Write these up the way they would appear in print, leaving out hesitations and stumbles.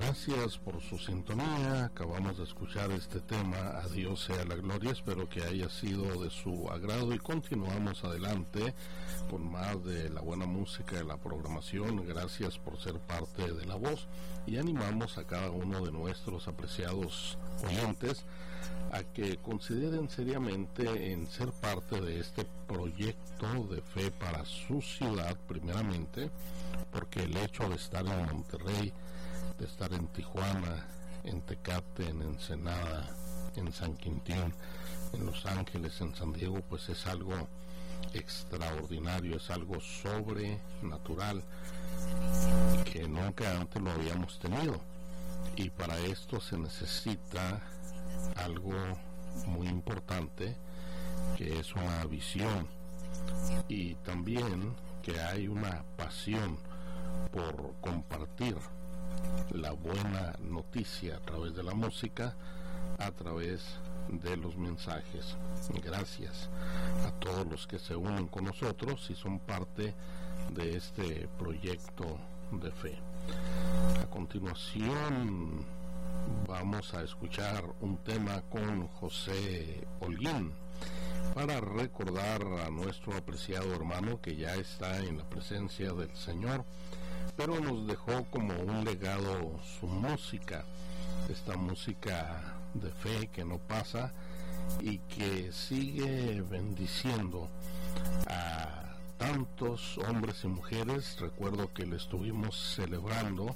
Gracias por su sintonía. Acabamos de escuchar este tema, A Dios sea la gloria. Espero que haya sido de su agrado y continuamos adelante con más de la buena música de la programación. Gracias por ser parte de La Voz y animamos a cada uno de nuestros apreciados oyentes a que consideren seriamente en ser parte de este proyecto de fe para su ciudad primeramente, porque el hecho de estar en Monterrey, de estar en Tijuana, en Tecate, en Ensenada, en San Quintín, en Los Ángeles, en San Diego, pues es algo extraordinario, es algo sobrenatural que nunca antes lo habíamos tenido, y para esto se necesita algo muy importante, que es una visión, y también que hay una pasión por compartir la buena noticia a través de la música, a través de los mensajes. Gracias a todos los que se unen con nosotros y son parte de este proyecto de fe. A continuación vamos a escuchar un tema con José Holguín para recordar a nuestro apreciado hermano que ya está en la presencia del Señor, pero nos dejó como un legado su música, esta música de fe que no pasa y que sigue bendiciendo a tantos hombres y mujeres. Recuerdo que le estuvimos celebrando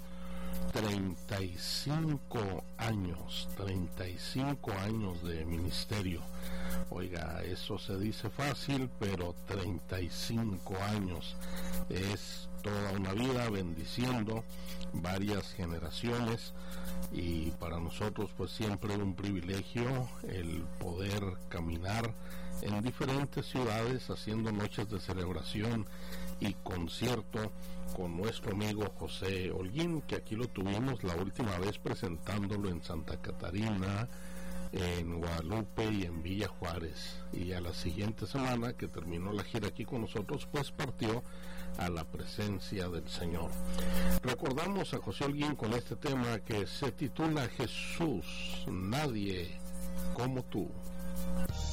35 años de ministerio. Oiga, eso se dice fácil, pero 35 años es toda una vida bendiciendo varias generaciones, y para nosotros pues siempre un privilegio el poder caminar en diferentes ciudades haciendo noches de celebración y concierto con nuestro amigo José Holguín, que aquí lo tuvimos la última vez presentándolo en Santa Catarina, en Guadalupe y en Villa Juárez, y a la siguiente semana que terminó la gira aquí con nosotros pues partió a la presencia del Señor. Recordamos a José Holguín con este tema que se titula Jesús, nadie como tú.